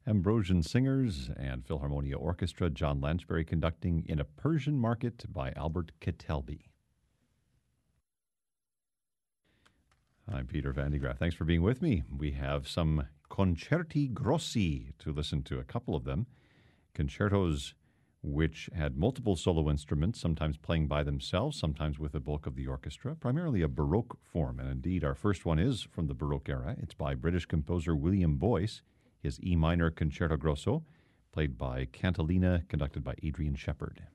Ambrosian Singers and Philharmonia Orchestra, John Lansbury conducting In a Persian Market by Albert Kettelby. I'm Peter Van de Graaff. Thanks for being with me. We have some concerti grossi to listen to, a couple of them. Concertos which had multiple solo instruments, sometimes playing by themselves, sometimes with the bulk of the orchestra, primarily a Baroque form. And indeed, our first one is from the Baroque era. It's by British composer William Boyce, his E minor Concerto Grosso, played by Cantilena, conducted by Adrian Shepard.